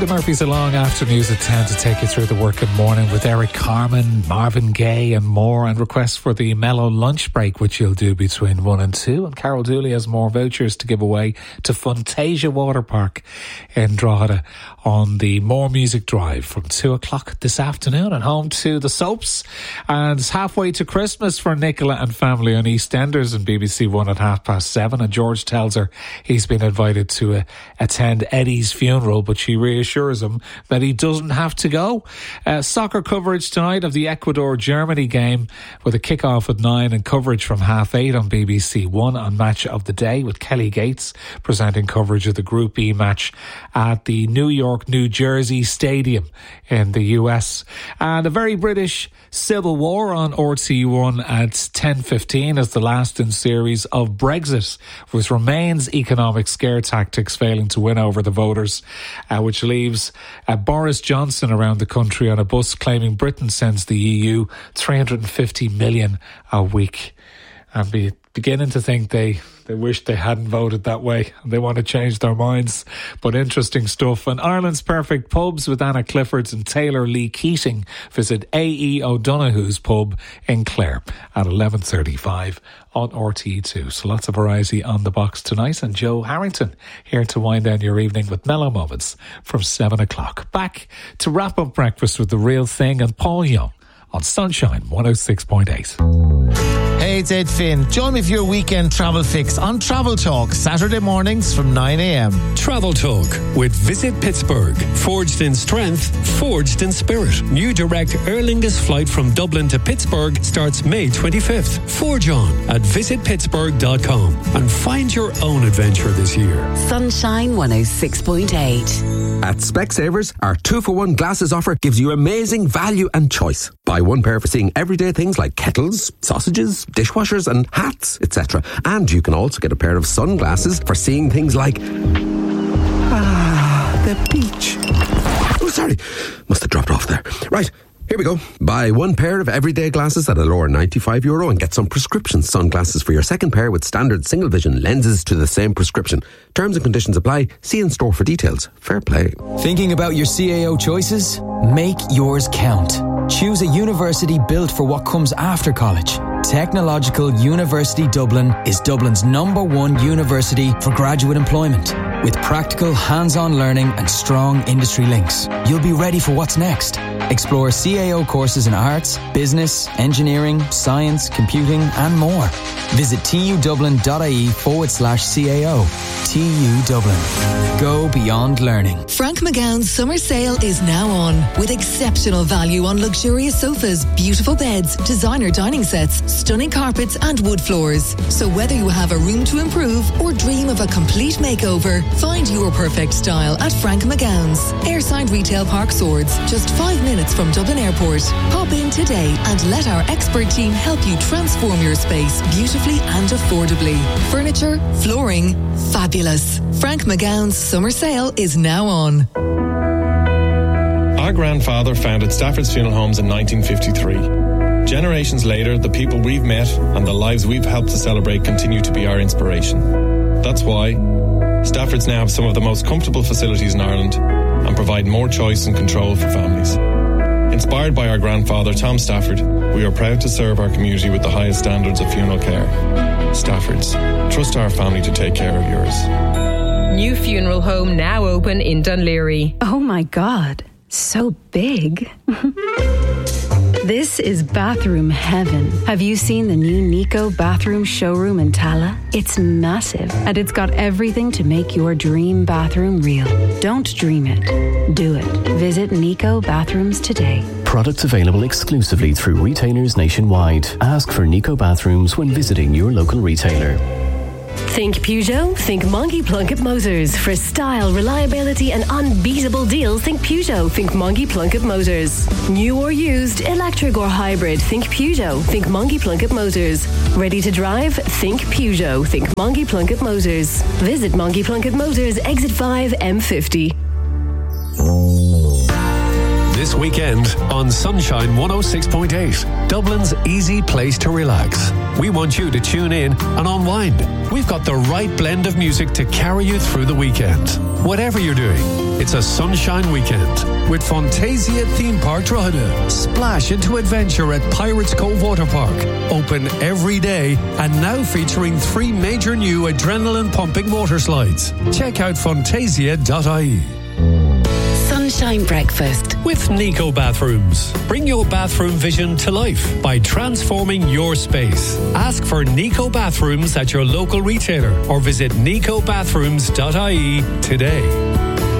Andy Murphy's A Long Afternoons at 10 to take you through the working morning with Eric Carmen, Marvin Gaye and more, and requests for the mellow lunch break, which you'll do between 1 and 2. And Carol Dooley has more vouchers to give away to Fantasia Water Park in Drogheda on the More Music Drive from 2 o'clock this afternoon, and home to the Soaps. And it's halfway to Christmas for Nicola and family on EastEnders and BBC One at 7:30. And George tells her he's been invited to attend Eddie's funeral, but she reassures him that he doesn't have to go. Soccer coverage tonight of the Ecuador-Germany game with a kick-off at 9 and coverage from 8:30 on BBC One on Match of the Day, with Kelly Gates presenting coverage of the Group E match at the New York-New Jersey Stadium in the US. And a very British civil war on RTÉ1 at 10:15 as the last in series of Brexit, with Remain's economic scare tactics failing to win over the voters, which leaves Boris Johnson around the country on a bus claiming Britain sends the EU 350 million a week. And beginning to think they wish they hadn't voted that way and they want to change their minds. But interesting stuff. And Ireland's Perfect Pubs with Anna Cliffords and Taylor Lee Keating visit A.E. O'Donoghue's pub in Clare at 11:35 on RTÉ2. So lots of variety on the box tonight. And Joe Harrington here to wind down your evening with mellow moments from 7 o'clock. Back to wrap up breakfast with The Real Thing and Paul Young on Sunshine 106.8. Hey, it's Ed Finn. Join me for your weekend travel fix on Travel Talk, Saturday mornings from 9 a.m. Travel Talk with Visit Pittsburgh. Forged in strength, forged in spirit. New direct Aer Lingus flight from Dublin to Pittsburgh starts May 25th. Forge on at visitpittsburgh.com and find your own adventure this year. Sunshine 106.8. At Specsavers, our 2-for-1 glasses offer gives you amazing value and choice. Buy one pair for seeing everyday things like kettles, sausages, dishwashers and hats, etc. And you can also get a pair of sunglasses for seeing things like the beach. Oh, sorry, must have dropped off there. Right, here we go. Buy one pair of everyday glasses at a lower €95 and get some prescription sunglasses for your second pair with standard single vision lenses to the same prescription. Terms and conditions apply. See in store for details. Fair play. Thinking about your CAO choices? Make yours count. Choose a university built for what comes after college. Technological University Dublin is Dublin's #1 university for graduate employment. With practical, hands-on learning and strong industry links, you'll be ready for what's next. Explore CAO courses in arts, business, engineering, science, computing and more. Visit tudublin.ie/CAO. TU Dublin. Go beyond learning. Frank McGowan's summer sale is now on, with exceptional value on luxurious sofas, beautiful beds, designer dining sets, stunning carpets and wood floors. So whether you have a room to improve or dream of a complete makeover, find your perfect style at Frank McGowan's. Airside Retail Park Swords, just 5 minutes from Dublin Airport. Pop in today and let our expert team help you transform your space beautifully and affordably. Furniture, flooring, fabulous. Frank McGowan's summer sale is now on. Our grandfather founded Stafford's Funeral Homes in 1953. Generations later, the people we've met and the lives we've helped to celebrate continue to be our inspiration. That's why Stafford's now have some of the most comfortable facilities in Ireland and provide more choice and control for families. Inspired by our grandfather, Tom Stafford, we are proud to serve our community with the highest standards of funeral care. Stafford's. Trust our family to take care of yours. New funeral home now open in Dunleary. Oh my God, so big. This is bathroom heaven. Have you seen the new Nico bathroom showroom in Tala? It's massive, and it's got everything to make your dream bathroom real. Don't dream it. Do it. Visit Nico Bathrooms today. Products available exclusively through retailers nationwide. Ask for Nico Bathrooms when visiting your local retailer. Think Peugeot? Think Monkey Plunkett Motors. For style, reliability and unbeatable deals, think Peugeot. Think Monkey Plunkett Motors. New or used, electric or hybrid, think Peugeot. Think Monkey Plunkett Motors. Ready to drive? Think Peugeot. Think Monkey Plunkett Motors. Visit Monkey Plunkett Motors, Exit 5, M50. This this weekend on Sunshine 106.8, Dublin's easy place to relax. We want you to tune in and unwind. We've got the right blend of music to carry you through the weekend. Whatever you're doing, it's a sunshine weekend with Fantasia Theme Park Drogheda. Splash into adventure at Pirates Cove Water Park. Open every day and now featuring 3 major new adrenaline-pumping water slides. Check out fantasia.ie. Sunshine Breakfast with Nico Bathrooms. Bring your bathroom vision to life by transforming your space. Ask for Nico Bathrooms at your local retailer or visit nicobathrooms.ie today.